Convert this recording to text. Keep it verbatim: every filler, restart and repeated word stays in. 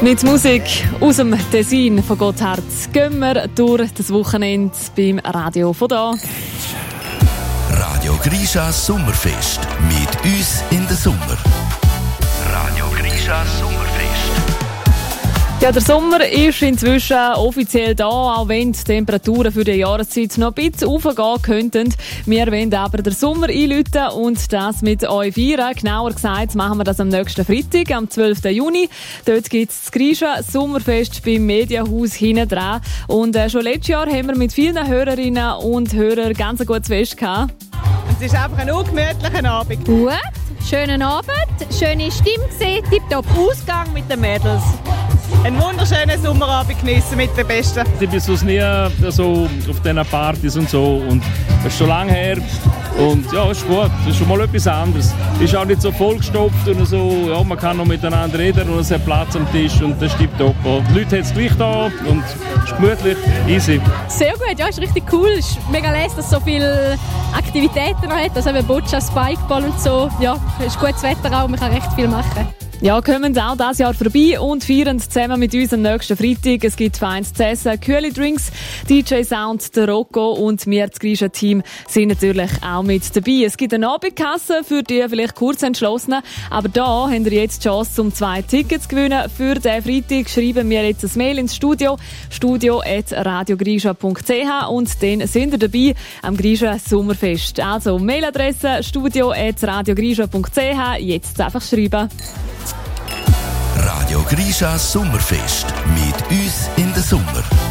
Mit Musik aus dem Tessin von Gotthard gehen wir durch das Wochenende beim Radio von da. Radio Grisha Sommerfest. Mit uns in den Sommer. Radio Grisha Sommerfest. Ja, der Sommer ist inzwischen offiziell da, auch wenn die Temperaturen für die Jahreszeit noch ein bisschen hochgehen könnten. Wir wollen aber den Sommer einläuten und das mit euch feiern. Genauer gesagt machen wir das am nächsten Freitag, am zwölften Juni. Dort gibt es das Grisha Sommerfest beim Medienhaus hinten dran. Und äh, schon letztes Jahr haben wir mit vielen Hörerinnen und Hörern ganz ein gutes Fest gehabt. Es ist einfach ein ungemütlicher Abend. Gut, schönen Abend, schöne Stimme gesehen, tipptopp Ausgang mit den Mädels. Einen wunderschönen Sommerabend geniessen mit den Besten. Ich bin sonst nie so auf diesen Partys und so. Und das ist schon lange her. Und ja, ist gut. Das ist schon mal etwas anderes. Ist auch nicht so vollgestopft und so. Ja, man kann noch miteinander reden und es hat Platz am Tisch und das stimmt top. Und die Leute haben es gleich da und es ist gemütlich, easy. Sehr gut, ja, ist richtig cool. Es ist mega lässig, dass es so viele Aktivitäten noch hat. Also eben Boccia, Spikeball und so. Ja, es ist gutes Wetter auch, man kann recht viel machen. Ja, kommen auch dieses Jahr vorbei und feiern zusammen mit uns am nächsten Freitag. Es gibt feines zu essen, kühle Drinks, D J Sound, der Rocco und wir, das Grisha Team, sind natürlich auch mit dabei. Es gibt eine Abendkasse für die vielleicht kurz Entschlossenen, aber da habt ihr jetzt die Chance, um zwei Tickets zu gewinnen. Für diesen Freitag schreiben wir jetzt ein Mail ins Studio, studio at radiogrisha punkt c h und dann sind ihr dabei am Grisha Sommerfest. Also Mailadresse studio at radiogrisha punkt c h, jetzt einfach schreiben. Radio Grisha Sommerfest. Mit uns in den Sommer.